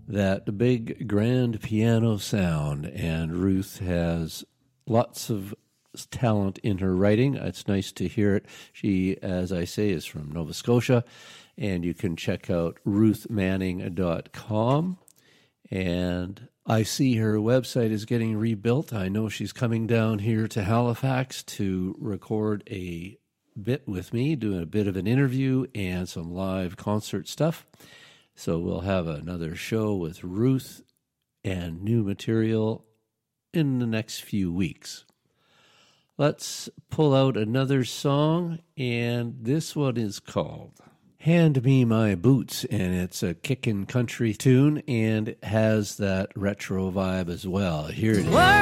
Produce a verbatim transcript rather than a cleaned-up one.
that big grand piano sound, and Ruth has lots of talent in her writing. It's nice to hear it. She, as I say, is from Nova Scotia, and you can check out ruth manning dot com. And I see her website is getting rebuilt. I know she's coming down here to Halifax to record a bit with me, doing a bit of an interview and some live concert stuff. So we'll have another show with Ruth and new material in the next few weeks. Let's pull out another song, and this one is called Hand Me My Boots, and it's a kickin' country tune and has that retro vibe as well. Here it is.